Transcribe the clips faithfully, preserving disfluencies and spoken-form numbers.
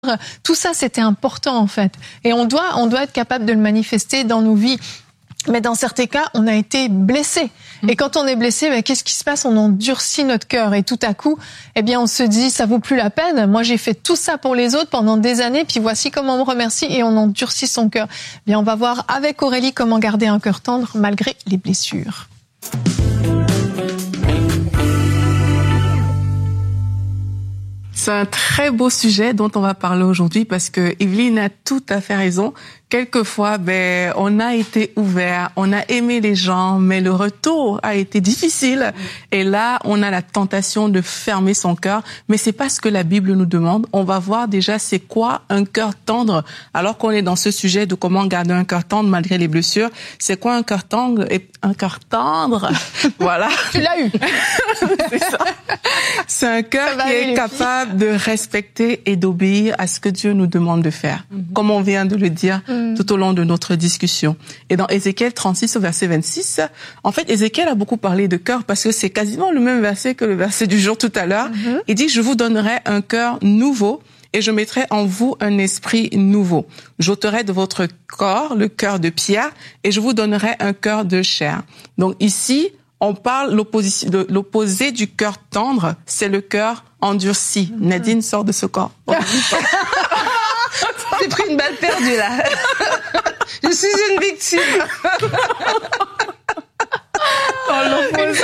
Tout ça, c'était important en fait. Et on doit, on doit être capable de le manifester dans nos vies. Mais dans certains cas, on a été blessé. Et quand on est blessé, ben, qu'est-ce qui se passe? On endurcit notre cœur. Et tout à coup, eh bien, on se dit, ça vaut plus la peine. Moi, j'ai fait tout ça pour les autres pendant des années, puis voici comment on me remercie, et on endurcit son cœur. Eh bien, on va voir avec Aurélie comment garder un cœur tendre malgré les blessures. C'est un très beau sujet dont on va parler aujourd'hui parce que Evelyne a tout à fait raison. Quelquefois, ben, on a été ouvert, on a aimé les gens, mais le retour a été difficile. Et là, on a la tentation de fermer son cœur. Mais c'est pas ce que la Bible nous demande. On va voir déjà c'est quoi un cœur tendre. Alors qu'on est dans ce sujet de comment garder un cœur tendre malgré les blessures. C'est quoi un cœur tendre? Et un cœur tendre, voilà. Tu l'as eu. C'est ça. C'est un cœur qui est capable de respecter et d'obéir à ce que Dieu nous demande de faire. Mm-hmm. Comme on vient de le dire. Mm-hmm. Tout au long de notre discussion. Et dans Ézéchiel trente-six au verset vingt-six, en fait, Ézéchiel a beaucoup parlé de cœur parce que c'est quasiment le même verset que le verset du jour tout à l'heure. Mm-hmm. Il dit, je vous donnerai un cœur nouveau et je mettrai en vous un esprit nouveau. J'ôterai de votre corps le cœur de pierre et je vous donnerai un cœur de chair. Donc ici, on parle l'opposition, de l'opposé du cœur tendre, c'est le cœur endurci. Mm-hmm. Nadine sort de ce corps. J'ai pris une balle perdue, là. Je suis une victime. Oh, l'opposé.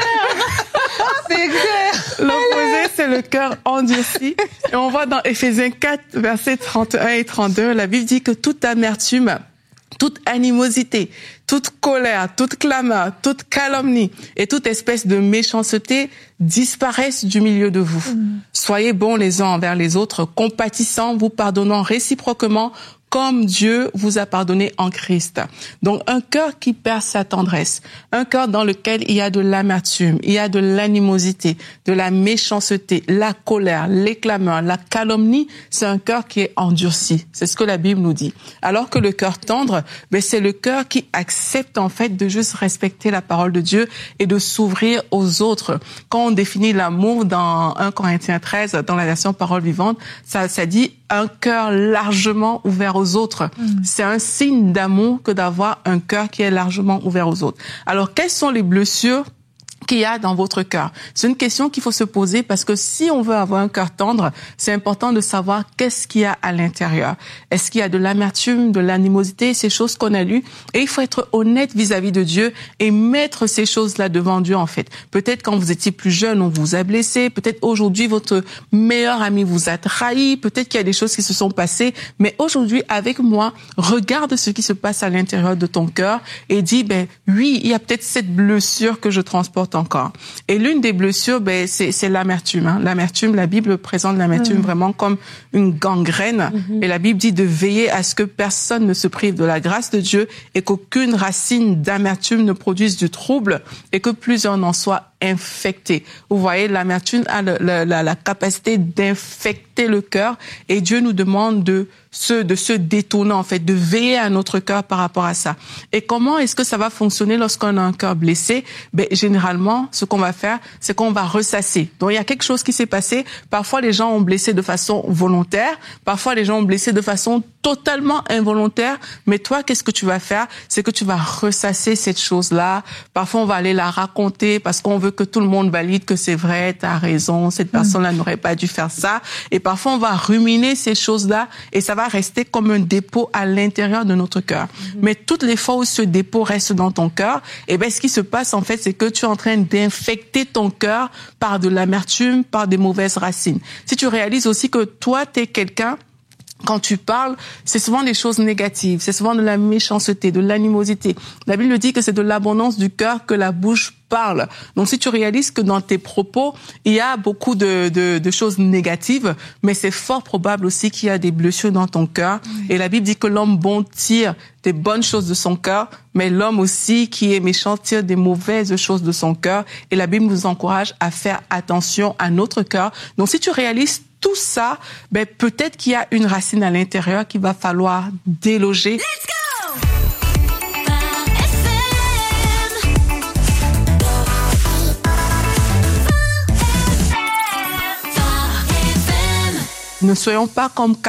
C'est clair. L'opposé, c'est le cœur endurci. Et on voit dans Éphésiens quatre, versets trente et un et trente-deux, la Bible dit que toute amertume, toute animosité, toute colère, toute clameur, toute calomnie et toute espèce de méchanceté disparaissent du milieu de vous. Mmh. Soyez bons les uns envers les autres, compatissants, vous pardonnant réciproquement, comme Dieu vous a pardonné en Christ. Donc, un cœur qui perd sa tendresse, un cœur dans lequel il y a de l'amertume, il y a de l'animosité, de la méchanceté, la colère, les clameurs, la calomnie, c'est un cœur qui est endurci. C'est ce que la Bible nous dit. Alors que le cœur tendre, ben, c'est le cœur qui accepte en fait de juste respecter la parole de Dieu et de s'ouvrir aux autres. Quand on définit l'amour dans un Corinthiens treize, dans la version Parole vivante, ça, ça dit un cœur largement ouvert aux autres. Mmh. C'est un signe d'amour que d'avoir un cœur qui est largement ouvert aux autres. Alors, quelles sont les blessures qu'il y a dans votre cœur? C'est une question qu'il faut se poser parce que si on veut avoir un cœur tendre, c'est important de savoir qu'est-ce qu'il y a à l'intérieur. Est-ce qu'il y a de l'amertume, de l'animosité, ces choses qu'on a lues? Et il faut être honnête vis-à-vis de Dieu et mettre ces choses-là devant Dieu, en fait. Peut-être quand vous étiez plus jeune, on vous a blessé. Peut-être aujourd'hui, votre meilleur ami vous a trahi. Peut-être qu'il y a des choses qui se sont passées. Mais aujourd'hui, avec moi, regarde ce qui se passe à l'intérieur de ton cœur et dis, ben, oui, il y a peut-être cette blessure que je transporte encore. Et l'une des blessures, ben, c'est, c'est l'amertume. Hein. L'amertume, la Bible présente l'amertume mmh. vraiment comme une gangrène. Mmh. Et la Bible dit de veiller à ce que personne ne se prive de la grâce de Dieu et qu'aucune racine d'amertume ne produise du trouble et que plusieurs n'en soient infectés. Vous voyez, l'amertume a le, le, la, la capacité d'infecter le cœur et Dieu nous demande de se, de se détourner, en fait, de veiller à notre cœur par rapport à ça. Et comment est-ce que ça va fonctionner lorsqu'on a un cœur blessé? Ben, généralement, ce qu'on va faire, c'est qu'on va ressasser. Donc, il y a quelque chose qui s'est passé. Parfois, les gens ont blessé de façon volontaire. Parfois, les gens ont blessé de façon totalement involontaire. Mais toi, qu'est-ce que tu vas faire? C'est que tu vas ressasser cette chose-là. Parfois, on va aller la raconter parce qu'on veut que tout le monde valide que c'est vrai, t'as raison, cette personne-là mmh. n'aurait pas dû faire ça. Et parfois, on va ruminer ces choses-là et ça va rester comme un dépôt à l'intérieur de notre cœur. Mmh. Mais toutes les fois où ce dépôt reste dans ton cœur, eh ben, ce qui se passe, en fait, c'est que tu es en train d'infecter ton cœur par de l'amertume, par des mauvaises racines. Si tu réalises aussi que toi, t'es quelqu'un, quand tu parles, c'est souvent des choses négatives, c'est souvent de la méchanceté, de l'animosité. La Bible dit que c'est de l'abondance du cœur que la bouche parle. Donc, si tu réalises que dans tes propos, il y a beaucoup de, de, de choses négatives, mais c'est fort probable aussi qu'il y a des blessures dans ton cœur. Oui. Et la Bible dit que l'homme bon tire des bonnes choses de son cœur, mais l'homme aussi qui est méchant tire des mauvaises choses de son cœur. Et la Bible nous encourage à faire attention à notre cœur. Donc, si tu réalises tout ça, ben, peut-être qu'il y a une racine à l'intérieur qu'il va falloir déloger. Let's go! Ne soyons pas comme